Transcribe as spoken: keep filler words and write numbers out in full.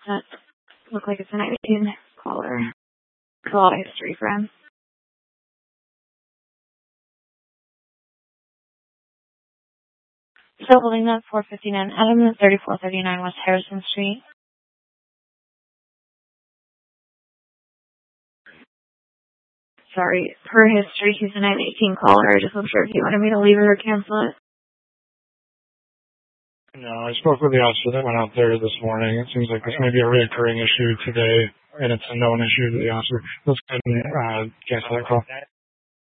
That look like it's a nine eighteen caller. A lot of history for him. Still holding that four fifty-nine Adam, thirty-four thirty-nine West Harrison Street. Sorry, per history, he's a nine eighteen caller. I just wasn't sure if you wanted me to leave it or cancel it. No, I spoke with the officer that went out there this morning. It seems like this may be a reoccurring issue today, and it's a known issue to the officer. Let's go ahead and uh, cancel that call.